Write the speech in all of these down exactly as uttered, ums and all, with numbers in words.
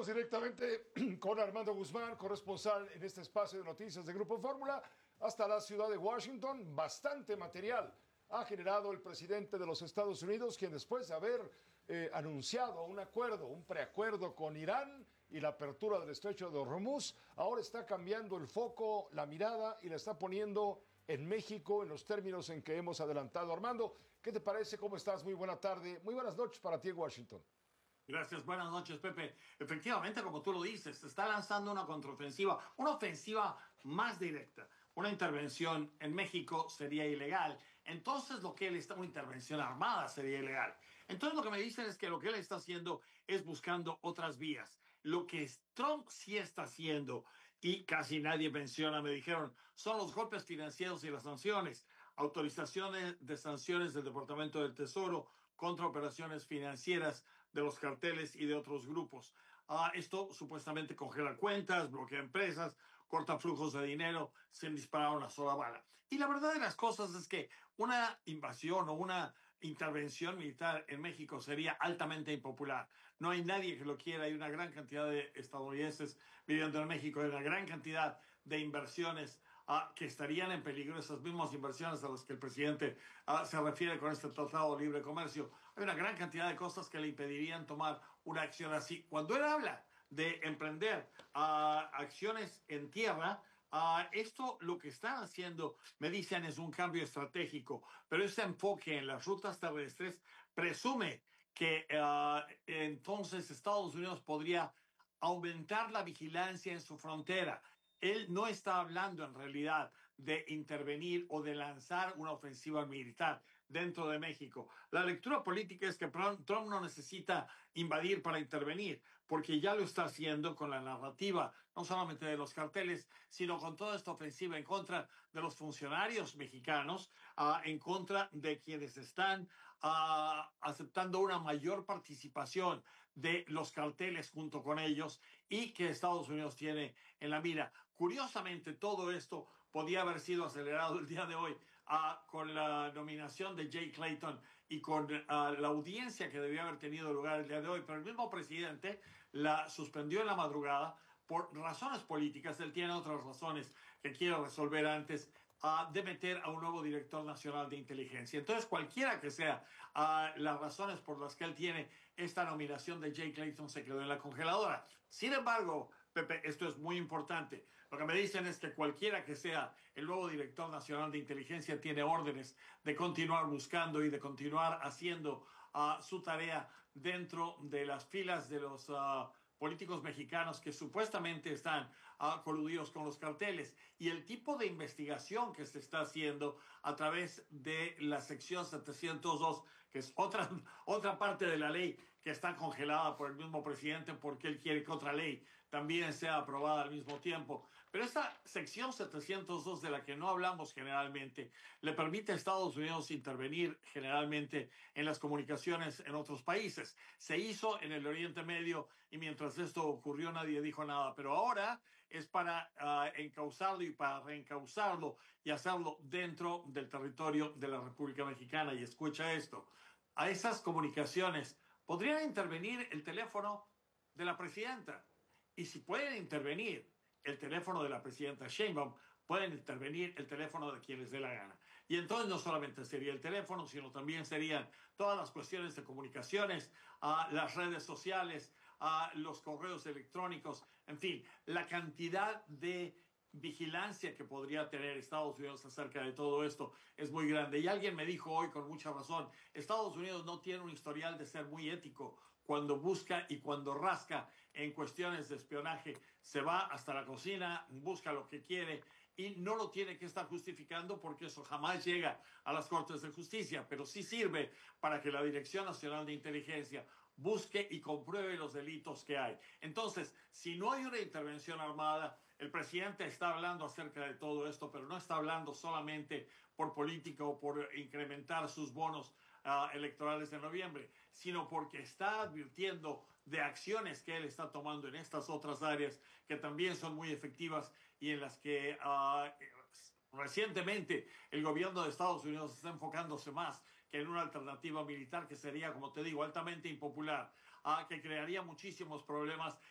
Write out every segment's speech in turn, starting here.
directamente con Armando Guzmán, corresponsal en este espacio de noticias de Grupo Fórmula, hasta la ciudad de Washington. Bastante material ha generado el presidente de los Estados Unidos, quien después de haber eh, anunciado un acuerdo, un preacuerdo con Irán y la apertura del estrecho de Hormuz, ahora está cambiando el foco, la mirada y la está poniendo en México en los términos en que hemos adelantado. Armando, ¿qué te parece? ¿Cómo estás? Muy buena tarde. Muy buenas noches para ti en Washington. Gracias, buenas noches, Pepe. Efectivamente, como tú lo dices, se está lanzando una contraofensiva, una ofensiva más directa. Una intervención en México sería ilegal. Entonces, lo que él está, una intervención armada sería ilegal. Entonces, lo que me dicen es que lo que él está haciendo es buscando otras vías. Lo que Trump sí está haciendo, y casi nadie menciona, me dijeron, son los golpes financieros y las sanciones. Autorizaciones de sanciones del Departamento del Tesoro contra operaciones financieras de los carteles y de otros grupos. Uh, esto supuestamente congela cuentas, bloquea empresas, corta flujos de dinero sin disparar una sola bala. Y la verdad de las cosas es que una invasión o una intervención militar en México sería altamente impopular. No hay nadie que lo quiera. Hay una gran cantidad de estadounidenses viviendo en México, hay una gran cantidad de inversiones Uh, que estarían en peligro, esas mismas inversiones a las que el presidente uh, se refiere con este tratado de libre comercio. Hay una gran cantidad de cosas que le impedirían tomar una acción así. Cuando él habla de emprender uh, acciones en tierra, uh, esto lo que están haciendo, me dicen, es un cambio estratégico, pero ese enfoque en las rutas terrestres presume que uh, entonces Estados Unidos podría aumentar la vigilancia en su frontera. Él no está hablando en realidad de intervenir o de lanzar una ofensiva militar dentro de México. La lectura política es que Trump no necesita invadir para intervenir, porque ya lo está haciendo con la narrativa, no solamente de los carteles, sino con toda esta ofensiva en contra de los funcionarios mexicanos, uh, en contra de quienes están uh, aceptando una mayor participación de los carteles junto con ellos y que Estados Unidos tiene en la mira. Curiosamente, todo esto podía haber sido acelerado el día de hoy uh, con la nominación de Jay Clayton y con uh, la audiencia que debía haber tenido lugar el día de hoy, pero el mismo presidente la suspendió en la madrugada por razones políticas. Él tiene otras razones que quiere resolver antes uh, de meter a un nuevo director nacional de inteligencia. Entonces, cualquiera que sea uh, las razones por las que él tiene esta nominación de Jay Clayton, se quedó en la congeladora. Sin embargo, Pepe, esto es muy importante. Lo que me dicen es que cualquiera que sea el nuevo director nacional de inteligencia tiene órdenes de continuar buscando y de continuar haciendo uh, su tarea dentro de las filas de los uh, políticos mexicanos que supuestamente están uh, coludidos con los carteles. Y el tipo de investigación que se está haciendo a través de la sección setecientos dos, que es otra, otra parte de la ley que está congelada por el mismo presidente porque él quiere que otra ley también sea aprobada al mismo tiempo. Pero esta sección setecientos dos, de la que no hablamos generalmente, le permite a Estados Unidos intervenir generalmente en las comunicaciones en otros países. Se hizo en el Oriente Medio y mientras esto ocurrió nadie dijo nada. Pero ahora es para uh, encauzarlo y para reencauzarlo y hacerlo dentro del territorio de la República Mexicana. Y escucha esto, a esas comunicaciones podrían intervenir el teléfono de la presidenta. Y si pueden intervenir el teléfono de la presidenta Sheinbaum, pueden intervenir el teléfono de quien les dé la gana. Y entonces no solamente sería el teléfono, sino también serían todas las cuestiones de comunicaciones, uh, las redes sociales, uh, los correos electrónicos, en fin, la cantidad de vigilancia que podría tener Estados Unidos acerca de todo esto es muy grande. Y alguien me dijo hoy con mucha razón, Estados Unidos no tiene un historial de ser muy ético cuando busca y cuando rasca en cuestiones de espionaje. Se va hasta la cocina, busca lo que quiere y no lo tiene que estar justificando porque eso jamás llega a las Cortes de Justicia, pero sí sirve para que la Dirección Nacional de Inteligencia busque y compruebe los delitos que hay. Entonces, si no hay una intervención armada, el presidente está hablando acerca de todo esto, pero no está hablando solamente por política o por incrementar sus bonos Uh, electorales de noviembre, sino porque está advirtiendo de acciones que él está tomando en estas otras áreas que también son muy efectivas y en las que uh, recientemente el gobierno de Estados Unidos está enfocándose más que en una alternativa militar que sería, como te digo, altamente impopular, uh, que crearía muchísimos problemas, que le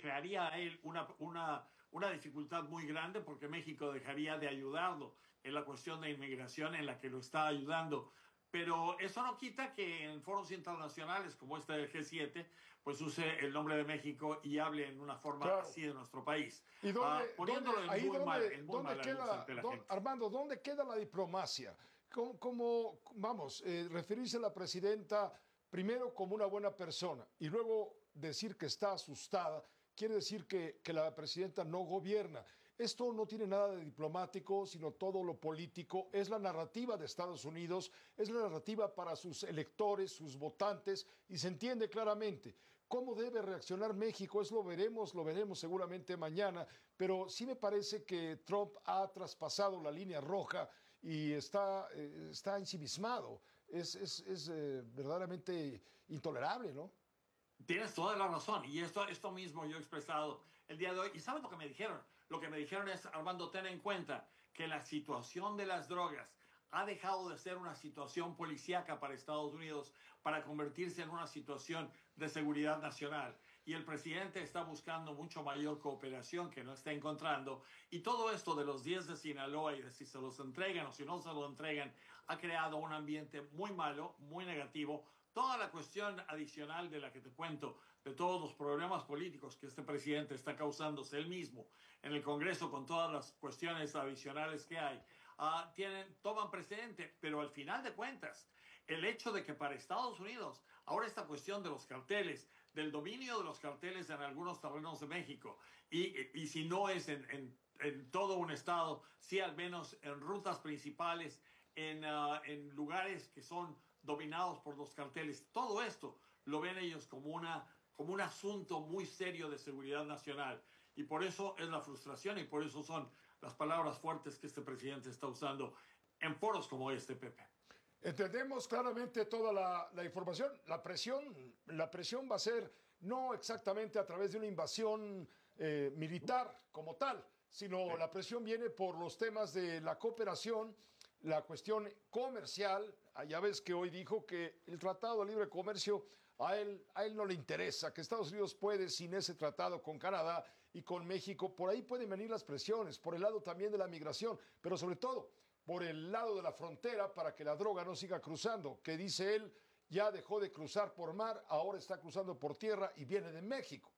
crearía a él una, una, una dificultad muy grande porque México dejaría de ayudarlo en la cuestión de inmigración en la que lo está ayudando. Pero eso no quita que en foros internacionales como este del G siete, pues use el nombre de México y hable en una forma Claro. así de nuestro país. ¿Y dónde, uh, poniéndolo dónde, en ahí muy dónde, mal, en muy dónde mala luz queda, ante la dó- gente. Armando, dónde queda la diplomacia? ¿Cómo, cómo, vamos, eh, referirse a la presidenta primero como una buena persona y luego decir que está asustada, quiere decir que, que la presidenta no gobierna? Esto no tiene nada de diplomático, sino todo lo político. Es la narrativa de Estados Unidos, es la narrativa para sus electores, sus votantes, y se entiende claramente. ¿Cómo debe reaccionar México? Eso lo veremos, lo veremos seguramente mañana, pero sí me parece que Trump ha traspasado la línea roja y está, eh, está ensimismado. Es, es, es eh, verdaderamente intolerable, ¿no? Tienes toda la razón, y esto, esto mismo yo he expresado el día de hoy. ¿Y sabes lo que me dijeron? Lo que me dijeron es, Armando, ten en cuenta que la situación de las drogas ha dejado de ser una situación policíaca para Estados Unidos para convertirse en una situación de seguridad nacional. Y el presidente está buscando mucho mayor cooperación que no está encontrando. Y todo esto de los diez de Sinaloa y de si se los entregan o si no se lo entregan, ha creado un ambiente muy malo, muy negativo. Toda la cuestión adicional de la que te cuento, de todos los problemas políticos que este presidente está causándose él mismo en el Congreso con todas las cuestiones adicionales que hay, uh, tienen, toman precedente, pero al final de cuentas, el hecho de que para Estados Unidos, ahora esta cuestión de los carteles, del dominio de los carteles en algunos terrenos de México, y, y si no es en, en, en todo un estado, sí al menos en rutas principales, en, uh, en lugares que son dominados por los carteles. Todo esto lo ven ellos como, una, como un asunto muy serio de seguridad nacional. Y por eso es la frustración y por eso son las palabras fuertes que este presidente está usando en foros como este, Pepe. Entendemos claramente toda la, la información. La presión, la presión va a ser no exactamente a través de una invasión eh, militar como tal, sino la presión viene por los temas de la cooperación, la cuestión comercial. Ya ves que hoy dijo que el Tratado de Libre Comercio a él, a él no le interesa, que Estados Unidos puede sin ese tratado con Canadá y con México. Por ahí pueden venir las presiones, por el lado también de la migración, pero sobre todo por el lado de la frontera para que la droga no siga cruzando, que dice él ya dejó de cruzar por mar, ahora está cruzando por tierra y viene de México.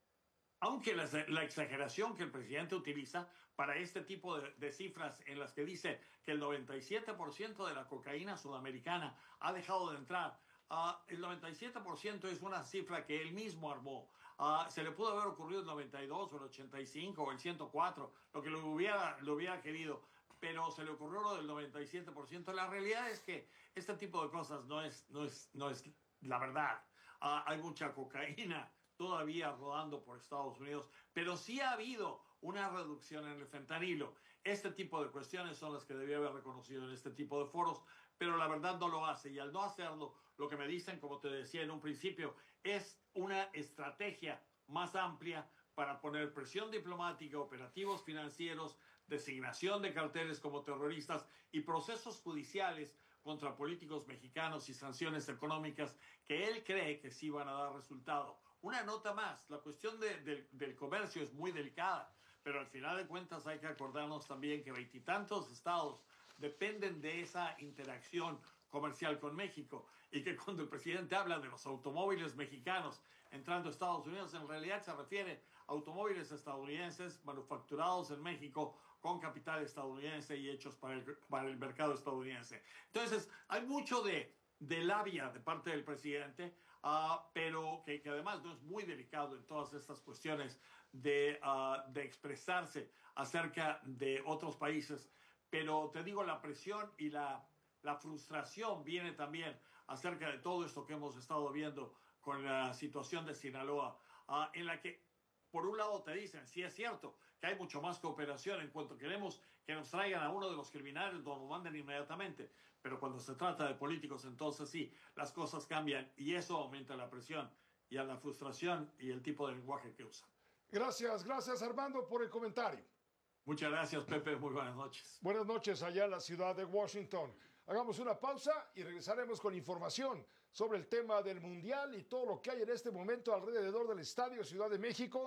Aunque la, la exageración que el presidente utiliza para este tipo de, de cifras en las que dice que el noventa y siete por ciento de la cocaína sudamericana ha dejado de entrar, uh, el noventa y siete por ciento es una cifra que él mismo armó. Uh, se le pudo haber ocurrido el noventa y dos o el ochenta y cinco o el ciento cuatro, lo que lo hubiera, lo hubiera querido, pero se le ocurrió lo del noventa y siete por ciento. La realidad es que este tipo de cosas no es, no es, no es la verdad. Uh, hay mucha cocaína todavía rodando por Estados Unidos, pero sí ha habido una reducción en el fentanilo. Este tipo de cuestiones son las que debía haber reconocido en este tipo de foros, pero la verdad no lo hace, y al no hacerlo, lo que me dicen, como te decía en un principio, es una estrategia más amplia para poner presión diplomática, operativos financieros, designación de carteles como terroristas y procesos judiciales contra políticos mexicanos y sanciones económicas que él cree que sí van a dar resultado. Una nota más, la cuestión de, de, del comercio es muy delicada, pero al final de cuentas hay que acordarnos también que veintitantos estados dependen de esa interacción comercial con México, y que cuando el presidente habla de los automóviles mexicanos entrando a Estados Unidos, en realidad se refiere a automóviles estadounidenses manufacturados en México con capital estadounidense y hechos para el, para el mercado estadounidense. Entonces, hay mucho de, de labia de parte del presidente, Uh, pero que, que además no es muy delicado en todas estas cuestiones de, uh, de expresarse acerca de otros países. Pero te digo, la presión y la, la frustración viene también acerca de todo esto que hemos estado viendo con la situación de Sinaloa, uh, en la que por un lado te dicen, sí es cierto, que hay mucho más cooperación en cuanto queremos que nos traigan a uno de los criminales, nos lo manden inmediatamente. Pero cuando se trata de políticos, entonces sí, las cosas cambian y eso aumenta la presión y a la frustración y el tipo de lenguaje que usan. Gracias, gracias Armando por el comentario. Muchas gracias, Pepe. Muy buenas noches. Buenas noches allá en la ciudad de Washington. Hagamos una pausa y regresaremos con información sobre el tema del Mundial y todo lo que hay en este momento alrededor del Estadio Ciudad de México,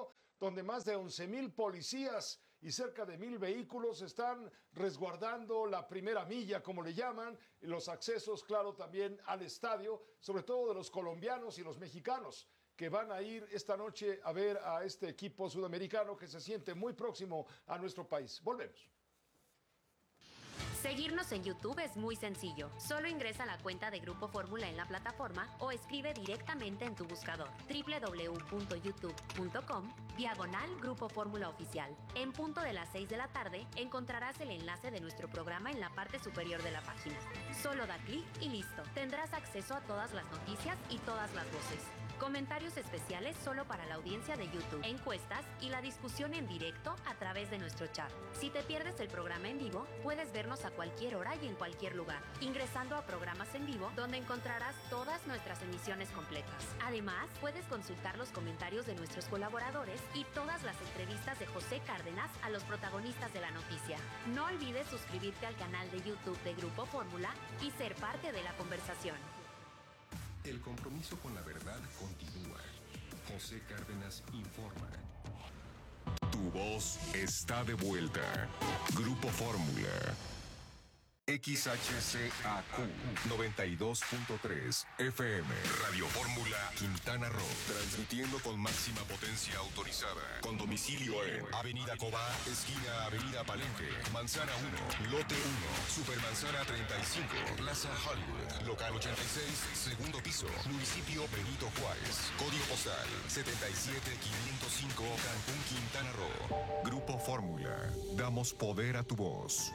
donde más de once mil policías y cerca de mil vehículos están resguardando la primera milla, como le llaman, y los accesos, claro, también al estadio, sobre todo de los colombianos y los mexicanos, que van a ir esta noche a ver a este equipo sudamericano que se siente muy próximo a nuestro país. Volvemos. Seguirnos en YouTube es muy sencillo. Solo ingresa a la cuenta de Grupo Fórmula en la plataforma o escribe directamente en tu buscador doble u doble u doble u punto youtube punto com diagonal Grupo Fórmula Oficial. En punto de las seis de la tarde encontrarás el enlace de nuestro programa en la parte superior de la página. Solo da clic y listo. Tendrás acceso a todas las noticias y todas las voces. Comentarios especiales solo para la audiencia de YouTube, encuestas y la discusión en directo a través de nuestro chat. Si te pierdes el programa en vivo, puedes vernos a cualquier hora y en cualquier lugar, ingresando a programas en vivo donde encontrarás todas nuestras emisiones completas. Además, puedes consultar los comentarios de nuestros colaboradores y todas las entrevistas de José Cárdenas a los protagonistas de la noticia. No olvides suscribirte al canal de YouTube de Grupo Fórmula y ser parte de la conversación. El compromiso con la verdad continúa. José Cárdenas informa. Tu voz está de vuelta. Grupo Fórmula. X H C A Q noventa y dos punto tres F M. Radio Fórmula Quintana Roo. Transmitiendo con máxima potencia autorizada. Con domicilio en Avenida Cobá, esquina Avenida Palenque, Manzana uno, Lote uno, Supermanzana treinta y cinco, Plaza Hollywood, Local ochenta y seis, segundo piso, Municipio Benito Juárez. Código postal setenta y siete quinientos cinco, Cancún, Quintana Roo. Grupo Fórmula. Damos poder a tu voz.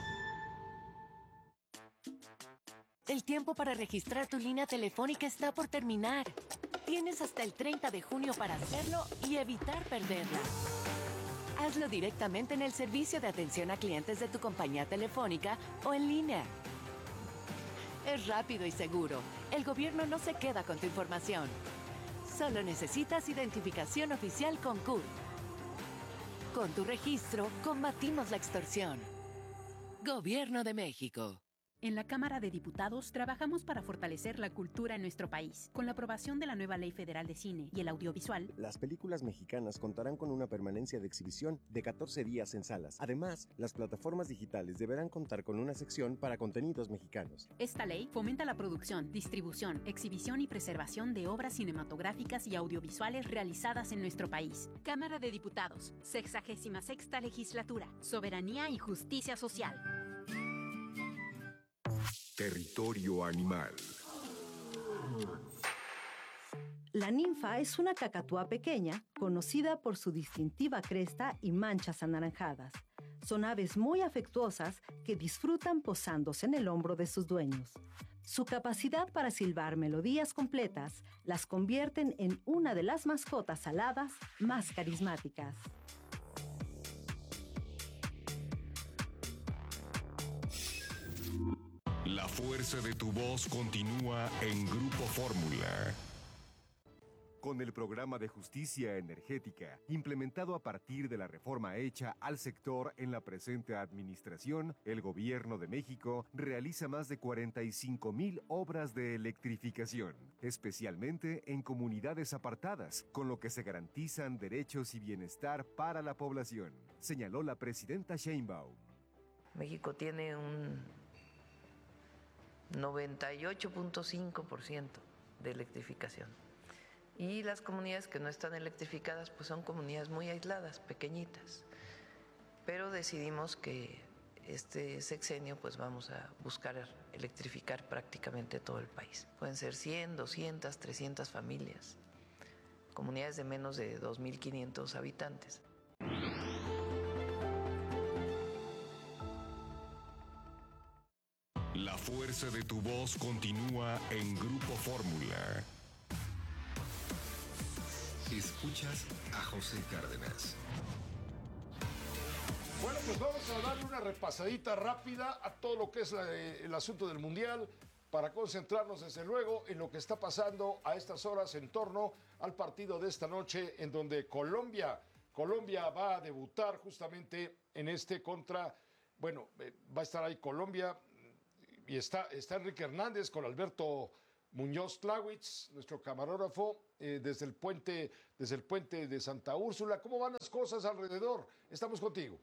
El tiempo para registrar tu línea telefónica está por terminar. Tienes hasta el treinta de junio para hacerlo y evitar perderla. Hazlo directamente en el servicio de atención a clientes de tu compañía telefónica o en línea. Es rápido y seguro. El gobierno no se queda con tu información. Solo necesitas identificación oficial con C U R. Con tu registro, combatimos la extorsión. Gobierno de México. En la Cámara de Diputados trabajamos para fortalecer la cultura en nuestro país. Con la aprobación de la nueva Ley Federal de Cine y el Audiovisual, las películas mexicanas contarán con una permanencia de exhibición de catorce días en salas. Además, las plataformas digitales deberán contar con una sección para contenidos mexicanos. Esta ley fomenta la producción, distribución, exhibición y preservación de obras cinematográficas y audiovisuales realizadas en nuestro país. Cámara de Diputados, sexagésima sexta Legislatura, Soberanía y Justicia Social. Territorio animal. La ninfa es una cacatúa pequeña, conocida por su distintiva cresta y manchas anaranjadas. Son aves muy afectuosas que disfrutan posándose en el hombro de sus dueños. Su capacidad para silbar melodías completas las convierten en una de las mascotas aladas más carismáticas. La fuerza de tu voz continúa en Grupo Fórmula. Con el programa de justicia energética, implementado a partir de la reforma hecha al sector en la presente administración, el Gobierno de México realiza más de cuarenta y cinco mil obras de electrificación, especialmente en comunidades apartadas, con lo que se garantizan derechos y bienestar para la población, señaló la presidenta Sheinbaum. México tiene un noventa y ocho punto cinco por ciento de electrificación. Y las comunidades que no están electrificadas pues son comunidades muy aisladas, pequeñitas. Pero decidimos que este sexenio pues vamos a buscar electrificar prácticamente todo el país. Pueden ser cien, doscientas, trescientas familias, comunidades de menos de dos mil quinientos habitantes. La fuerza de tu voz continúa en Grupo Fórmula. Escuchas a José Cárdenas. Bueno, pues vamos a darle una repasadita rápida a todo lo que es la, el asunto del Mundial para concentrarnos desde luego en lo que está pasando a estas horas en torno al partido de esta noche en donde Colombia, Colombia va a debutar justamente en este contra, bueno, eh, va a estar ahí Colombia y está, está Enrique Hernández con Alberto Muñoz Clawitz, nuestro camarógrafo, eh, desde el puente, desde el puente de Santa Úrsula. ¿Cómo van las cosas alrededor? Estamos contigo.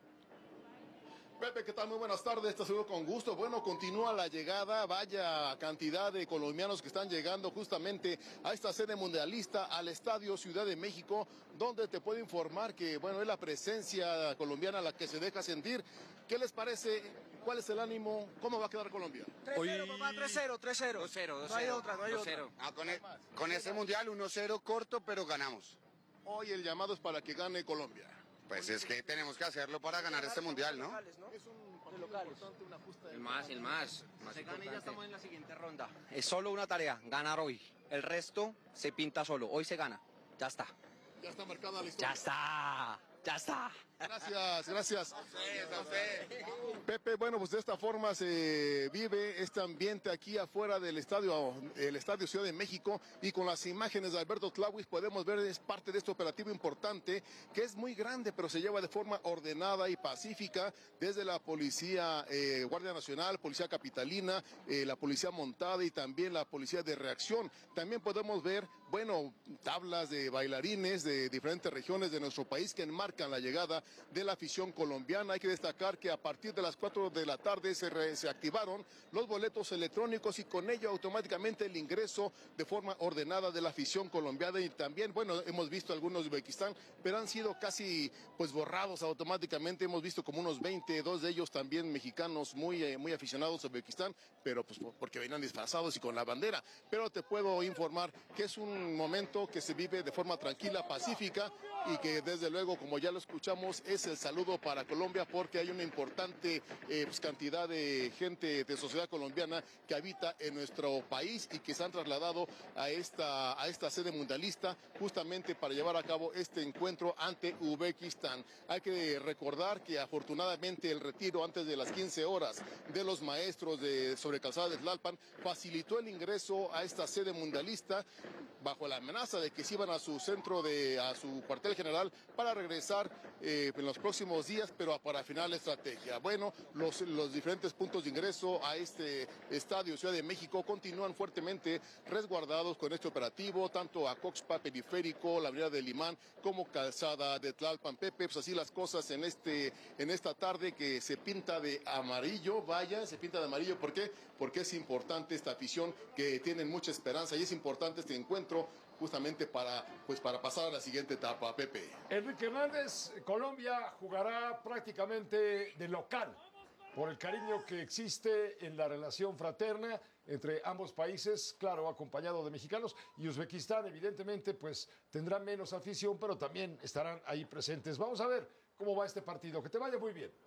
Pepe, ¿qué tal? Muy buenas tardes, te saludo con gusto. Bueno, continúa la llegada, vaya cantidad de colombianos que están llegando justamente a esta sede mundialista, al Estadio Ciudad de México, donde te puedo informar que, bueno, es la presencia colombiana la que se deja sentir. ¿Qué les parece? ¿Cuál es el ánimo? ¿Cómo va a quedar Colombia? tres cero, papá, tres cero, tres cero. dos cero, dos cero. No hay otra, no hay otra. Ah, con, el, con ese mundial uno cero corto, pero ganamos. Hoy el llamado es para que gane Colombia. Pues es que tenemos que hacerlo para ganar este mundial, ¿no? Es un partido importante, una justa de... El más, el más. más Se gana y ya estamos en la siguiente ronda. Es solo una tarea, ganar hoy. El resto se pinta solo. Hoy se gana. Ya está. Ya está marcada la historia. Ya está. Ya está. Gracias, gracias. A usted, a usted. Pepe, bueno, pues de esta forma se vive este ambiente aquí afuera del estadio, el Estadio Ciudad de México, y con las imágenes de Alberto Tláhuiz podemos ver es parte de este operativo importante que es muy grande, pero se lleva de forma ordenada y pacífica desde la Policía, eh, Guardia Nacional, Policía Capitalina, eh, la Policía Montada y también la Policía de Reacción. También podemos ver, bueno, tablas de bailarines de diferentes regiones de nuestro país que enmarcan la llegada de la afición colombiana. Hay que destacar que a partir de las cuatro de la tarde se, re, se activaron los boletos electrónicos y con ello automáticamente el ingreso de forma ordenada de la afición colombiana. Y también, bueno, hemos visto algunos de Uzbekistán, pero han sido casi pues borrados automáticamente. Hemos visto como unos veinte, dos de ellos también mexicanos muy, eh, muy aficionados a Uzbekistán, pero pues porque venían disfrazados y con la bandera. Pero te puedo informar que es un momento que se vive de forma tranquila, pacífica, y que desde luego, como ya lo escuchamos, es el saludo para Colombia, porque hay una importante eh, pues, cantidad de gente de sociedad colombiana que habita en nuestro país y que se han trasladado a esta, a esta sede mundialista justamente para llevar a cabo este encuentro ante Uzbekistán. Hay que recordar que afortunadamente el retiro antes de las quince horas de los maestros de sobre calzada de Tlalpan facilitó el ingreso a esta sede mundialista bajo la amenaza de que se iban a su centro, de a su cuartel general para regresar eh, en los próximos días, pero para afinar la estrategia. Bueno, los, los diferentes puntos de ingreso a este Estadio Ciudad de México continúan fuertemente resguardados con este operativo, tanto a Coxpa, Periférico, la Avenida del Limán, como Calzada de Tlalpan. Pepe, pues así las cosas en, este, en esta tarde que se pinta de amarillo, vaya, se pinta de amarillo, ¿por qué? Porque es importante esta afición que tienen mucha esperanza y es importante este encuentro justamente para, pues, para pasar a la siguiente etapa, Pepe. Enrique Hernández, Colombia jugará prácticamente de local por el cariño que existe en la relación fraterna entre ambos países, claro, acompañado de mexicanos, y Uzbekistán evidentemente pues tendrá menos afición, pero también estarán ahí presentes. Vamos a ver cómo va este partido, que te vaya muy bien.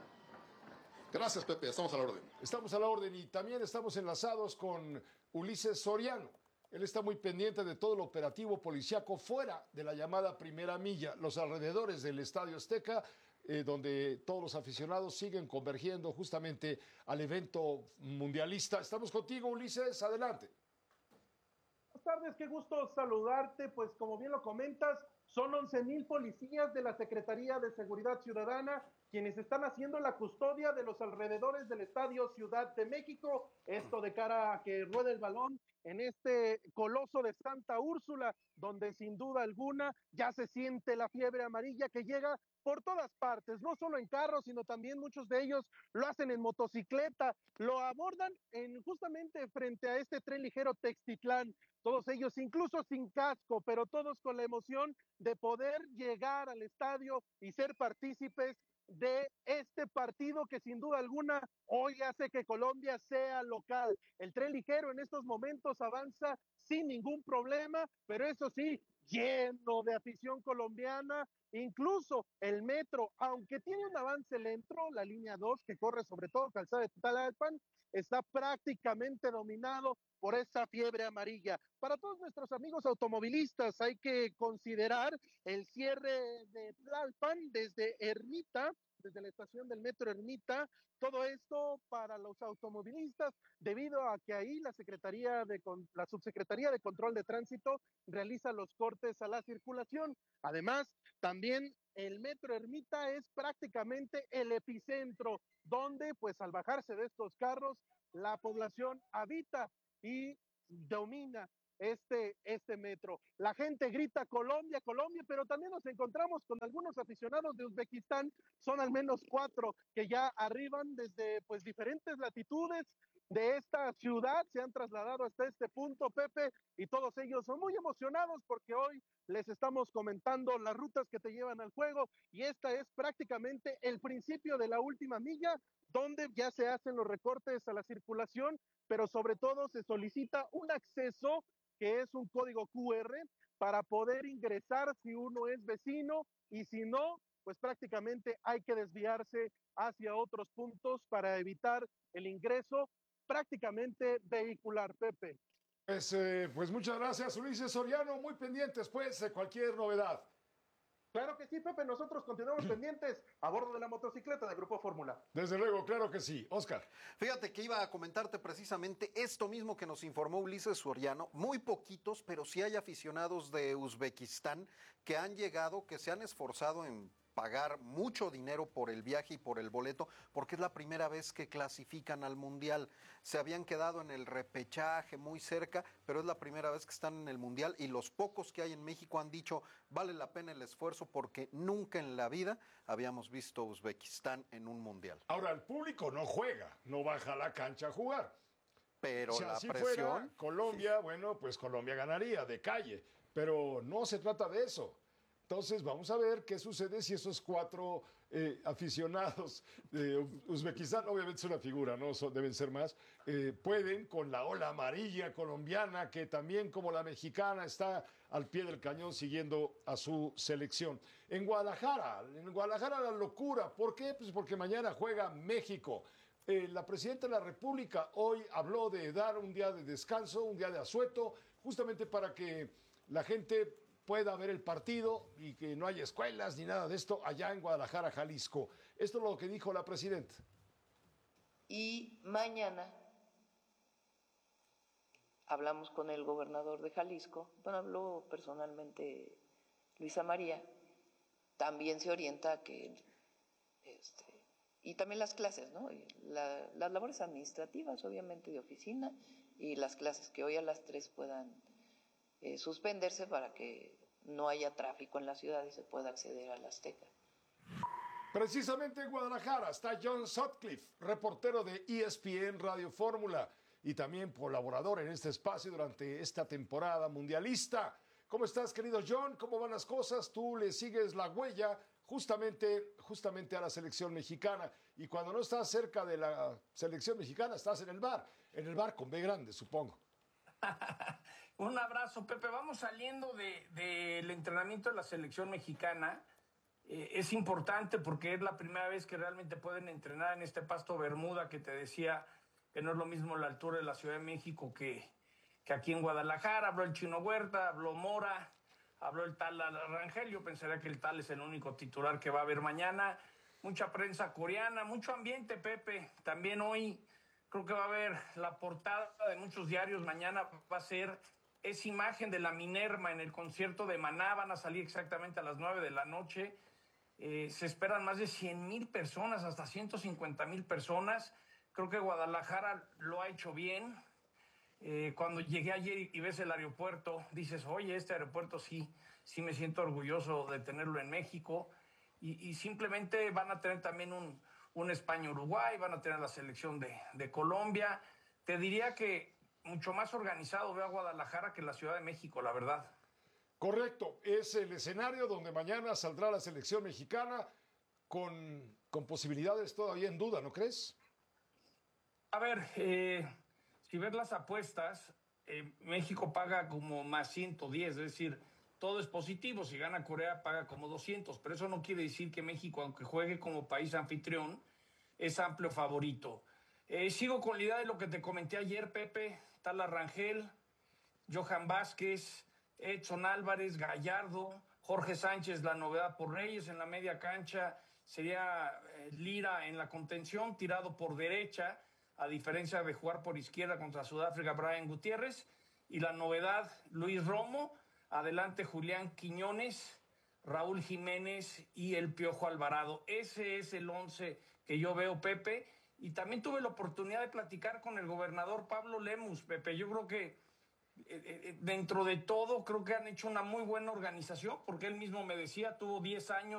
Gracias, Pepe, estamos a la orden. Estamos a la orden y también estamos enlazados con Ulises Soriano. Él está muy pendiente de todo el operativo policiaco fuera de la llamada primera milla, los alrededores del Estadio Azteca, eh, donde todos los aficionados siguen convergiendo justamente al evento mundialista. Estamos contigo, Ulises, adelante. Buenas tardes, qué gusto saludarte. Pues como bien lo comentas, son once mil policías de la Secretaría de Seguridad Ciudadana quienes están haciendo la custodia de los alrededores del Estadio Ciudad de México, esto de cara a que ruede el balón en este coloso de Santa Úrsula, donde sin duda alguna ya se siente la fiebre amarilla que llega por todas partes, no solo en carros, sino también muchos de ellos lo hacen en motocicleta, lo abordan en justamente frente a este tren ligero Textitlán, todos ellos incluso sin casco, pero todos con la emoción de poder llegar al estadio y ser partícipes de este partido que sin duda alguna hoy hace que Colombia sea local. El tren ligero en estos momentos avanza sin ningún problema, pero eso sí, lleno de afición colombiana. Incluso el metro, aunque tiene un avance lento, la línea dos que corre sobre todo calzada de Tlalpan, está prácticamente dominado por esa fiebre amarilla. Para todos nuestros amigos automovilistas hay que considerar el cierre de Tlalpan desde Ermita, desde la estación del metro Ermita, todo esto para los automovilistas, debido a que ahí la Secretaría de la Subsecretaría de Control de Tránsito realiza los cortes a la circulación. Además, también el metro Ermita es prácticamente el epicentro, donde pues al bajarse de estos carros, la población habita y domina este, este metro. La gente grita Colombia, Colombia, pero también nos encontramos con algunos aficionados de Uzbekistán, son al menos cuatro que ya arriban desde pues diferentes latitudes de esta ciudad, se han trasladado hasta este punto, Pepe, y todos ellos son muy emocionados porque hoy les estamos comentando las rutas que te llevan al juego, y esta es prácticamente el principio de la última milla, donde ya se hacen los recortes a la circulación, pero sobre todo se solicita un acceso que es un código cu erre para poder ingresar si uno es vecino, y si no, pues prácticamente hay que desviarse hacia otros puntos para evitar el ingreso prácticamente vehicular, Pepe. Pues, eh, pues muchas gracias, Ulises Soriano, muy pendientes pues de cualquier novedad. Claro que sí, Pepe, nosotros continuamos pendientes a bordo de la motocicleta de Grupo Fórmula. Desde luego, claro que sí. Oscar. Fíjate que iba a comentarte precisamente esto mismo que nos informó Ulises Soriano. Muy poquitos, pero sí hay aficionados de Uzbekistán que han llegado, que se han esforzado en pagar mucho dinero por el viaje y por el boleto, porque es la primera vez que clasifican al Mundial. Se habían quedado en el repechaje muy cerca, pero es la primera vez que están en el Mundial, y los pocos que hay en México han dicho vale la pena el esfuerzo porque nunca en la vida habíamos visto Uzbekistán en un Mundial. Ahora, el público no juega, no baja a la cancha a jugar. Pero si la así presión... fuera, Colombia, bueno, pues Colombia ganaría de calle, pero no se trata de eso. Entonces, vamos a ver qué sucede si esos cuatro eh, aficionados de Uzbekistán, obviamente es una figura, ¿no? So, deben ser más, eh, pueden con la ola amarilla colombiana, que también como la mexicana está al pie del cañón siguiendo a su selección. En Guadalajara, en Guadalajara la locura. ¿Por qué? Pues porque mañana juega México. Eh, la presidenta de la República hoy habló de dar un día de descanso, un día de asueto, justamente para que la gente pueda ver el partido y que no haya escuelas ni nada de esto allá en Guadalajara, Jalisco. Esto es lo que dijo la presidenta. Y mañana hablamos con el gobernador de Jalisco, bueno, habló personalmente Luisa María, también se orienta a que, este, y también las clases, ¿no? La, las labores administrativas, obviamente, de oficina, y las clases que hoy a las tres puedan eh, suspenderse para que no haya tráfico en la ciudad y se pueda acceder al Azteca. Precisamente en Guadalajara está John Sutcliffe, reportero de E S P N Radio Fórmula y también colaborador en este espacio durante esta temporada mundialista. ¿Cómo estás, querido John? ¿Cómo van las cosas? Tú le sigues la huella justamente, justamente a la selección mexicana, y cuando no estás cerca de la selección mexicana estás en el bar, en el bar con B grande, supongo. Un abrazo, Pepe. Vamos saliendo del de, de entrenamiento de la selección mexicana. Eh, es importante porque es la primera vez que realmente pueden entrenar en este pasto Bermuda, que te decía que no es lo mismo la altura de la Ciudad de México que, que aquí en Guadalajara. Habló el Chino Huerta, habló Mora, habló el tal Rangel. Yo pensaría que el tal es el único titular que va a haber mañana. Mucha prensa coreana, mucho ambiente, Pepe. También hoy creo que va a haber la portada de muchos diarios. Mañana va a ser esa imagen de la Minerva en el concierto de Maná. Van a salir exactamente a las nueve de la noche. Eh, se esperan más de cien mil personas, hasta ciento cincuenta mil personas. Creo que Guadalajara lo ha hecho bien. Eh, cuando llegué ayer y ves el aeropuerto, dices, oye, este aeropuerto sí, sí me siento orgulloso de tenerlo en México. Y, y simplemente van a tener también un, un España-Uruguay, van a tener la selección de, de Colombia. Te diría que mucho más organizado veo a Guadalajara que la Ciudad de México, la verdad. Correcto, es el escenario donde mañana saldrá la selección mexicana con, con posibilidades todavía en duda, ¿no crees? A ver, eh, si ves las apuestas, eh, México paga como más ciento diez, es decir, todo es positivo. Si gana Corea, paga como doscientos, pero eso no quiere decir que México, aunque juegue como país anfitrión, es amplio favorito. Eh, sigo con la idea de lo que te comenté ayer, Pepe. Tala Rangel, Johan Vázquez, Edson Álvarez, Gallardo, Jorge Sánchez, la novedad por Reyes en la media cancha. Sería eh, Lira en la contención, tirado por derecha, a diferencia de jugar por izquierda contra Sudáfrica, Brian Gutiérrez. Y la novedad, Luis Romo, adelante Julián Quiñones, Raúl Jiménez y el Piojo Alvarado. Ese es el once que yo veo, Pepe. Y también tuve la oportunidad de platicar con el gobernador Pablo Lemus, Pepe. Yo creo que eh, dentro de todo creo que han hecho una muy buena organización, porque él mismo me decía, tuvo diez años